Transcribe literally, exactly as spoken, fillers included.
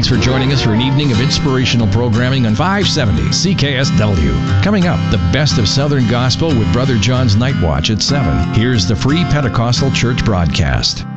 Thanks for joining us for an evening of inspirational programming on five seventy C K S W. Coming up, the best of Southern Gospel with Brother John's Night Watch at seven. Here's the Free Pentecostal Church broadcast.